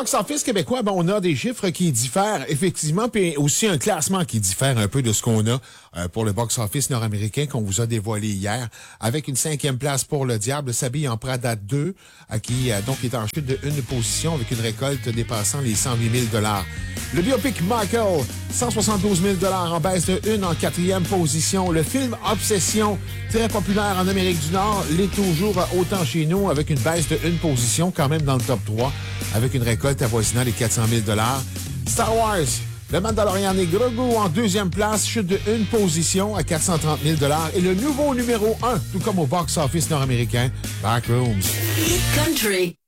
box-office québécois, on a des chiffres qui diffèrent effectivement, puis aussi un classement qui diffère un peu de ce qu'on a pour le box-office nord-américain qu'on vous a dévoilé hier, avec une 5e place pour Le Diable s'habille en Prada 2, qui donc est en chute de une position avec une récolte dépassant les 108 000 $. Le biopic Michael, 172 000 $ en baisse de une en 4e position. Le film Obsession, très populaire en Amérique du Nord, l'est toujours autant chez nous avec une baisse de une position, quand même dans le top 3, avec une récolte avoisinant les 400 000 $. Star Wars, Le Mandalorian et Grogu en 2e place, chute de une position à 430 000 $. Et le nouveau numéro 1, tout comme au box-office nord-américain, Backrooms. Country.